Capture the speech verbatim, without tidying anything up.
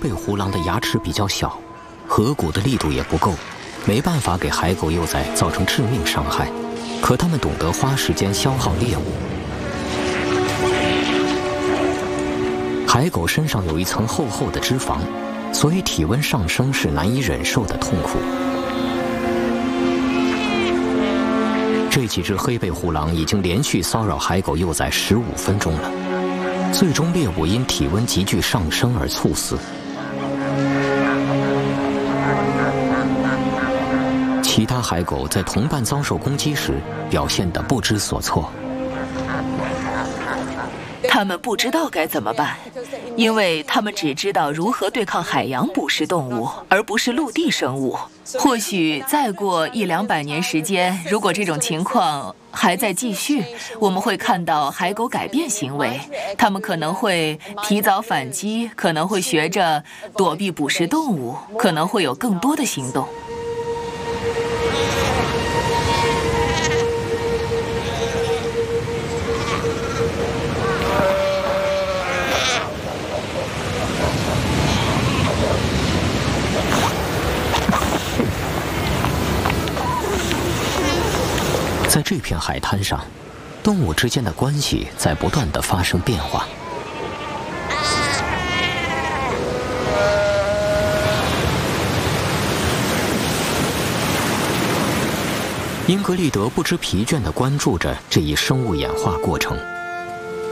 背胡狼的牙齿比较小，颌骨的力度也不够，没办法给海狗幼崽造成致命伤害。可它们懂得花时间消耗猎物。海狗身上有一层厚厚的脂肪，所以体温上升是难以忍受的痛苦。这几只黑背胡狼已经连续骚扰海狗幼崽十五分钟了，最终猎物因体温急剧上升而猝死。其他海狗在同伴遭受攻击时表现得不知所措。 他们不知道该怎么办，因为他们只知道如何对抗海洋捕食动物，而不是陆地生物。或许再过一两百年时间，如果这种情况还在继续，我们会看到海狗改变行为，它们可能会提早反击，可能会学着躲避捕食动物，可能会有更多的行动。 在这片海滩上，动物之间的关系在不断地发生变化。英格丽德不知疲倦地关注着这一生物演化过程。